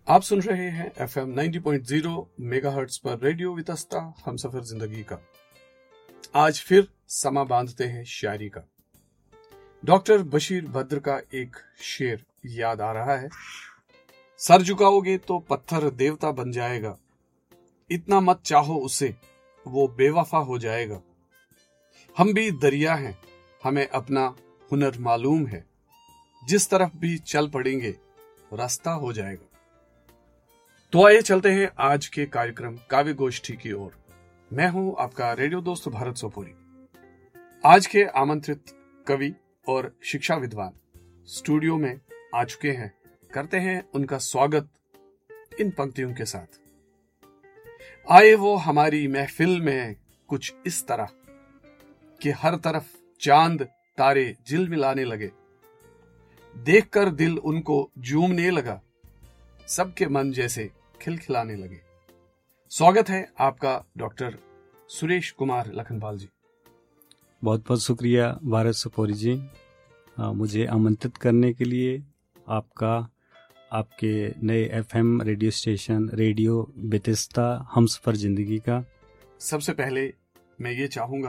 आप सुन रहे हैं FM 90.0 मेगाहर्ट्ज पर रेडियो वितस्ता हमसफर जिंदगी का। आज फिर समा बांधते हैं शायरी का। डॉक्टर बशीर बद्र का एक शेर याद आ रहा है। सर झुकाओगे तो पत्थर देवता बन जाएगा, इतना मत चाहो उसे, वो बेवफा हो जाएगा। हम भी दरिया हैं, हमें अपना हुनर मालूम है, जिस तरफ भी चल पड़ेंगे रास्ता हो जाएगा। तो आइए चलते हैं आज के कार्यक्रम काव्य गोष्ठी की ओर। मैं हूं आपका रेडियो दोस्त भारत सोपोरी। आज के आमंत्रित कवि और शिक्षा विद्वान स्टूडियो में आ चुके हैं। करते हैं उनका स्वागत इन पंक्तियों के साथ। आए वो हमारी महफिल में कुछ इस तरह कि हर तरफ चांद तारे झिलमिलाने लगे, देखकर दिल उनको झूमने लगा, सबके मन जैसे खिलखिलाने लगे। स्वागत है आपका डॉक्टर सुरेश कुमार लखनपाल जी। बहुत बहुत शुक्रिया भारत सोपोरी जी, मुझे आमंत्रित करने के लिए। आपके नए FM radio station radio बेतिस्ता Humsafar जिंदगी का। सबसे पहले मैं ये चाहूंगा